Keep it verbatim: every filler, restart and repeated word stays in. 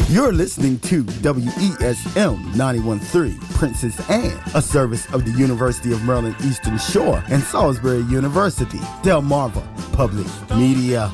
You're listening to W E S M ninety-one point three, Princess Anne, a service of the University of Maryland Eastern Shore and Salisbury University, Delmarva Public Media.